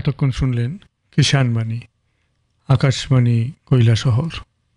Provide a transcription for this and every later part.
এতক্ষণ শুনলেন কিষাণ বাণী, আকাশবাণী কৈলাসহর।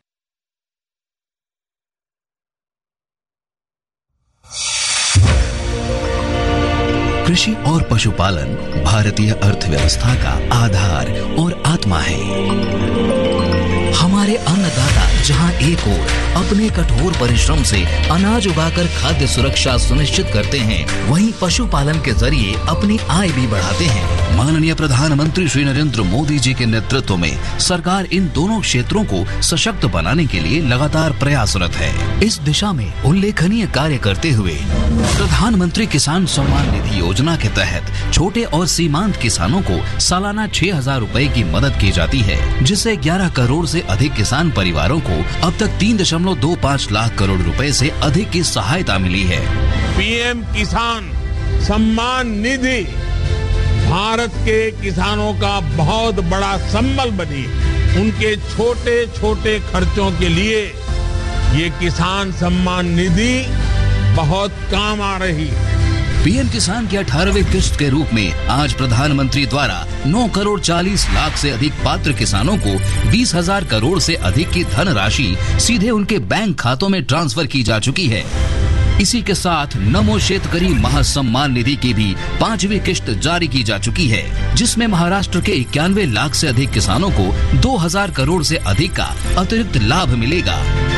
कृषि और पशुपालन भारतीय अर्थव्यवस्था का आधार और आत्मा है। हमारे अन्नदाता जहां एक ओर अपने कठोर परिश्रम से अनाज उगाकर खाद्य सुरक्षा सुनिश्चित करते हैं, वहीं पशुपालन के जरिए अपनी आय भी बढ़ाते हैं। माननीय प्रधानमंत्री श्री नरेंद्र मोदी जी के नेतृत्व में सरकार इन दोनों क्षेत्रों को सशक्त बनाने के लिए लगातार प्रयासरत है। इस दिशा में उल्लेखनीय कार्य करते हुए प्रधानमंत्री किसान सम्मान निधि योजना के तहत छोटे और सीमांत किसानों को सालाना 6,000 रुपए की मदद की जाती है, जिससे 11 करोड़ से अधिक किसान परिवारों को अब तक 3.25 लाख करोड़ रुपए से अधिक की सहायता मिली है। पीएम किसान सम्मान निधि भारत के किसानों का बहुत बड़ा संबल बनी। उनके छोटे छोटे खर्चों के लिए ये किसान सम्मान निधि बहुत काम आ रही है। पीएम किसान की 18वीं किस्त के रूप में आज प्रधानमंत्री द्वारा 9 करोड़ 40 लाख से अधिक पात्र किसानों को 20,000 करोड़ से अधिक की धनराशि सीधे उनके बैंक खातों में ट्रांसफर की जा चुकी है। इसी के साथ नमो शेतकरी महासम्मान निधि की भी 5वीं किस्त जारी की जा चुकी है, जिसमें महाराष्ट्र के 91 लाख से अधिक किसानों को 2,000 करोड़ से अधिक का अतिरिक्त लाभ मिलेगा।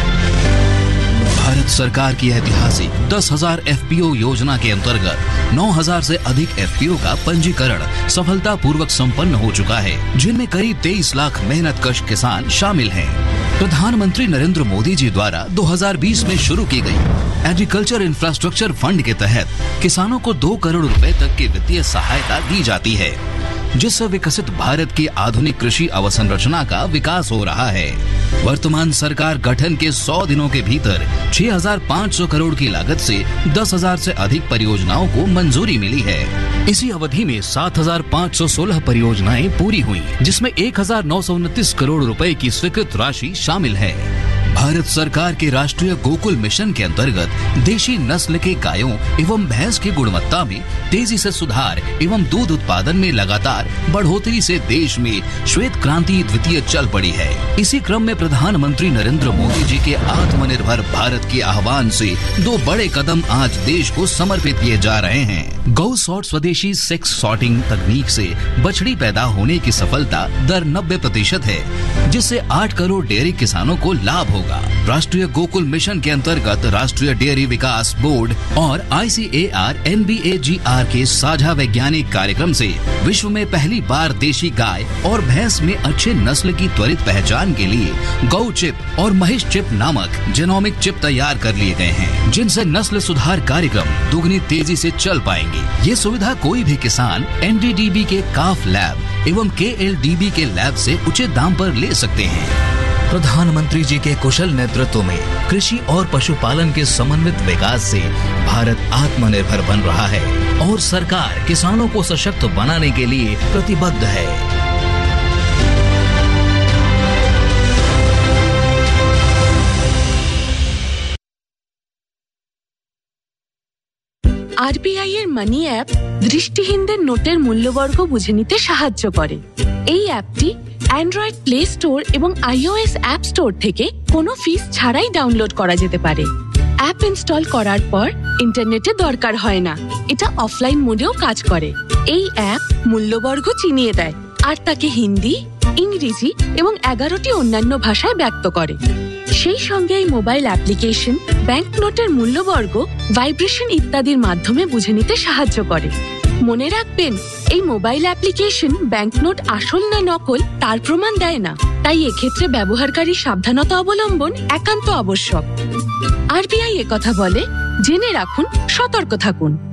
भारत सरकार की ऐतिहासिक 10,000 FPO योजना के अंतर्गत 9,000 से अधिक FPO का पंजीकरण सफलतापूर्वक संपन्न हो चुका है, जिनमें करीब 23 लाख मेहनतकश किसान शामिल हैं। प्रधानमंत्री नरेंद्र मोदी जी द्वारा 2020 में शुरू की गई एग्रीकल्चर इंफ्रास्ट्रक्चर फंड के तहत किसानों को 2 करोड़ रुपए तक की वित्तीय सहायता दी जाती है, जिससे विकसित भारत की आधुनिक कृषि अवसंरचना का विकास हो रहा है। वर्तमान सरकार गठन के 100 दिनों के भीतर 6,500 करोड़ की लागत से 10,000 से अधिक परियोजनाओं को मंजूरी मिली है। इसी अवधि में 7,516 परियोजनाएं पूरी हुई, जिसमें 1,929 करोड़ रुपए की स्वीकृत राशि शामिल है। भारत सरकार के राष्ट्रीय गोकुल मिशन के अंतर्गत देशी नस्ल के गायों एवं भैंस की गुणवत्ता में तेजी से सुधार एवं दूध उत्पादन में लगातार बढ़ोतरी से देश में श्वेत क्रांति द्वितीय चल पड़ी है। इसी क्रम में प्रधानमंत्री नरेंद्र मोदी जी के आत्मनिर्भर भारत के आह्वान से 2 बड़े कदम आज देश को समर्पित किए जा रहे हैं। गौ सॉर्ट स्वदेशी सेक्स सॉर्टिंग तकनीक से बछड़ी पैदा होने की सफलता दर 90% है, जिससे 8 करोड़ डेयरी किसानों को लाभ होगा। राष्ट्रीय गोकुल मिशन के अंतर्गत राष्ट्रीय डेयरी विकास बोर्ड और ICAR NBAGR के साझा वैज्ञानिक कार्यक्रम से विश्व में पहली बार देशी गाय और भैंस में अच्छे नस्ल की त्वरित पहचान के लिए गौ चिप और महिष चिप नामक जेनोमिक चिप तैयार कर लिए गए हैं, जिनसे नस्ल सुधार कार्यक्रम दुगनी तेजी से चल पाएंगे। ये सुविधा कोई भी किसान NDDB के काफ लैब एवं KLDB के लैब से उचित दाम पर ले सकते हैं। प्रधानमंत्री जी के कुशल नेतृत्व में कृषि और पशुपालन के समन्वित विकास से भारत आत्मनिर्भर बन रहा है और सरकार किसानों को सशक्त बनाने के लिए प्रतिबद्ध है। RBI এর মানি অ্যাপ দৃষ্টিহীনদের নোটের মূল্যবর্গ বুঝে নিতে সাহায্য করে। এই অ্যাপটি অ্যান্ড্রয়েড প্লে স্টোর এবং iOS অ্যাপ স্টোর থেকে কোনো ফিস ছাড়াই ডাউনলোড করা যেতে পারে। অ্যাপ ইনস্টল করার পর ইন্টারনেটের দরকার হয় না। এটা অফলাইন মোডেও কাজ করে। এই অ্যাপ মূল্যবর্গ চিনিয়ে দেয় আর তাকে হিন্দি, ইংরেজি এবং 11টি অন্যান্য ভাষায় ব্যক্ত করে। সেই সঙ্গে এই মোবাইল অ্যাপ্লিকেশন ব্যাংক নোটের মূল্যবর্গ, ভাইব্রেশন ইত্যাদির মাধ্যমে বুঝে নিতে সাহায্য করে। মনে রাখবেন, এই মোবাইল অ্যাপ্লিকেশন ব্যাংক নোট আসল না নকল তার প্রমাণ দেয় না, তাই এক্ষেত্রে ব্যবহারকারী সাবধানতা অবলম্বন একান্ত আবশ্যক। RBI একথা বলে, জেনে রাখুন, সতর্ক থাকুন।